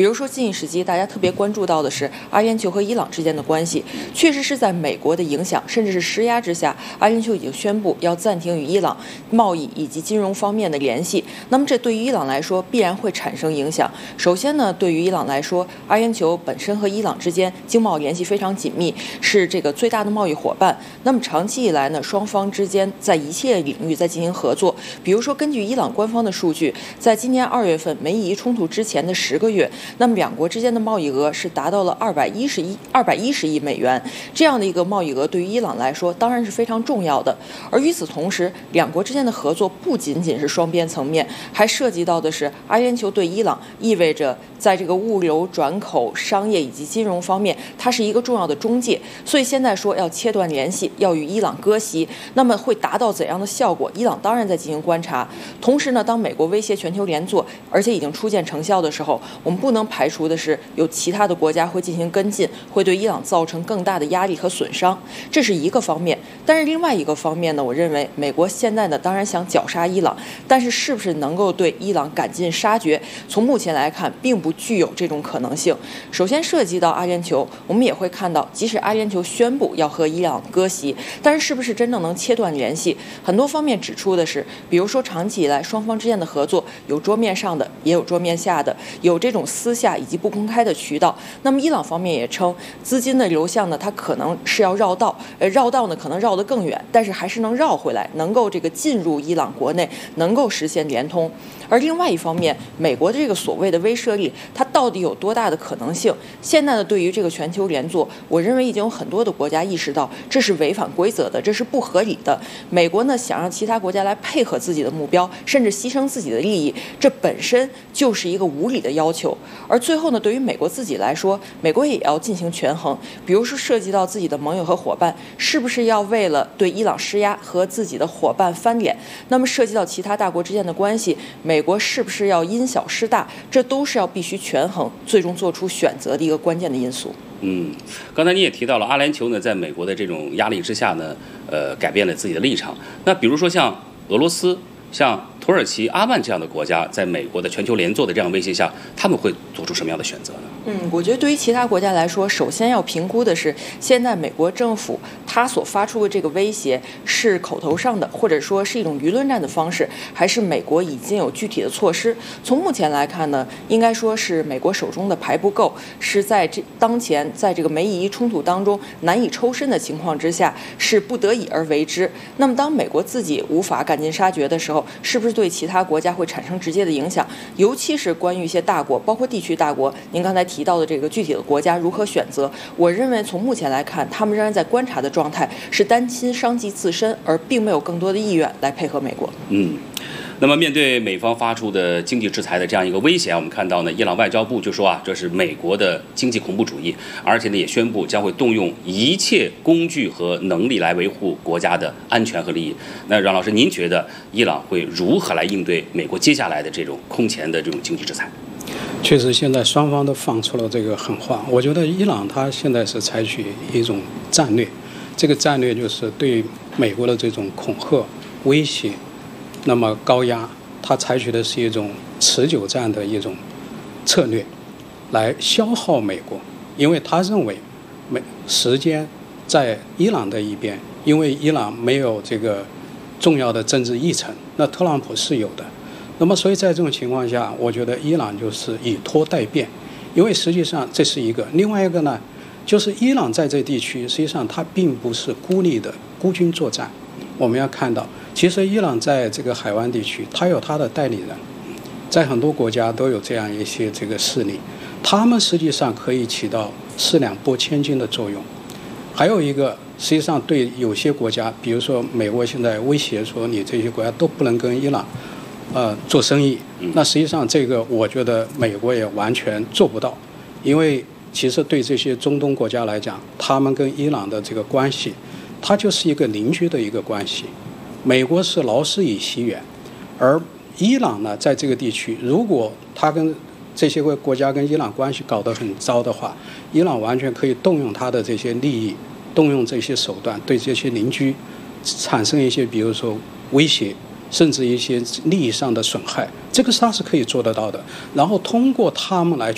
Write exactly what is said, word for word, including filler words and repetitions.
比如说近一时期大家特别关注到的是阿联酋和伊朗之间的关系，确实是在美国的影响甚至是施压之下，阿联酋已经宣布要暂停与伊朗贸易以及金融方面的联系。那么这对于伊朗来说必然会产生影响。首先呢，对于伊朗来说，阿联酋本身和伊朗之间经贸联系非常紧密，是这个最大的贸易伙伴。那么长期以来呢，双方之间在一切领域在进行合作。比如说，根据伊朗官方的数据，在今年二月份梅伊冲突之前的十个月，那么两国之间的贸易额是达到了二百一十亿二百一十亿美元。这样的一个贸易额对于伊朗来说当然是非常重要的。而与此同时，两国之间的合作不仅仅是双边层面，还涉及到的是阿联酋对伊朗意味着在这个物流转口、商业以及金融方面，它是一个重要的中介。所以现在说要切断联系，要与伊朗割席，那么会达到怎样的效果？伊朗当然在进行观察。同时呢，当美国威胁全球联坐，而且已经初见成效的时候，我们不能排除的是有其他的国家会进行跟进，会对伊朗造成更大的压力和损伤。这是一个方面。但是另外一个方面呢，我认为美国现在呢当然想绞杀伊朗，但是是不是能够对伊朗赶尽杀绝，从目前来看并不具有这种可能性。首先涉及到阿联酋，我们也会看到，即使阿联酋宣布要和伊朗割席，但是是不是真正能切断联系，很多方面指出的是，比如说长期以来双方之间的合作有桌面上的，也有桌面下的，有这种私下以及不公开的渠道。那么伊朗方面也称，资金的流向呢，它可能是要绕道，呃，绕道呢可能绕得更远，但是还是能绕回来，能够这个进入伊朗国内，能够实现联通。而另外一方面，美国的这个所谓的威慑力，它到底有多大的可能性？现在呢，对于这个全球联坐，我认为已经有很多的国家意识到这是违反规则的，这是不合理的。美国呢想让其他国家来配合自己的目标，甚至牺牲自己的利益，这本身就是一个无理的要求。而最后呢，对于美国自己来说，美国也要进行权衡，比如说涉及到自己的盟友和伙伴，是不是要为了对伊朗施压和自己的伙伴翻脸？那么涉及到其他大国之间的关系，美国是不是要因小失大？这都是要必须权衡，最终做出选择的一个关键的因素。 嗯，刚才你也提到了阿联酋呢，在美国的这种压力之下呢，呃，改变了自己的立场。那比如说像俄罗斯、像土耳其、阿曼这样的国家，在美国的全球联坐的这样威胁下，他们会做出什么样的选择呢？ 嗯，我觉得对于其他国家来说，首先要评估的是，现在美国政府它所发出的这个威胁是口头上的，或者说是一种舆论战的方式，还是美国已经有具体的措施。从目前来看呢，应该说是美国手中的牌不够，是在这当前在这个美以伊冲突当中难以抽身的情况之下，是不得已而为之。那么当美国自己无法赶尽杀绝的时候，是不是对其他国家会产生直接的影响？尤其是关于一些大国，包括地区大国，您刚才提到的这个具体的国家如何选择，我认为从目前来看，他们仍然在观察的状态，是担心伤及自身，而并没有更多的意愿来配合美国。 嗯。那么，面对美方发出的经济制裁的这样一个威胁，我们看到呢，伊朗外交部就说啊，这是美国的经济恐怖主义，而且呢也宣布将会动用一切工具和能力来维护国家的安全和利益。那阮老师，您觉得伊朗会如何来应对美国接下来的这种空前的这种经济制裁？ 确实，现在双方都放出了这个狠话。我觉得伊朗它现在是采取一种战略，这个战略就是对美国的这种恐吓、威胁。那么高压，它采取的是一种持久战的一种策略，来消耗美国，因为他认为美时间在伊朗的一边，因为伊朗没有这个重要的政治议程，那特朗普是有的。那么所以在这种情况下，我觉得伊朗就是以拖待变，因为实际上这是一个。另外一个呢，就是伊朗在这地区实际上它并不是孤立的孤军作战，我们要看到。其实伊朗在这个海湾地区，它有它的代理人，在很多国家都有这样一些这个势力，他们实际上可以起到四两拨千斤的作用。还有一个，实际上对有些国家，比如说美国现在威胁说你这些国家都不能跟伊朗，呃做生意，那实际上这个我觉得美国也完全做不到，因为其实对这些中东国家来讲，他们跟伊朗的这个关系，它就是一个邻居的一个关系。美国是劳师以袭远，而伊朗呢，在这个地区，如果他跟这些个国家跟伊朗关系搞得很糟的话，伊朗完全可以动用他的这些利益，动用这些手段，对这些邻居产生一些，比如说威胁，甚至一些利益上的损害，这个是他是可以做得到的。然后通过他们来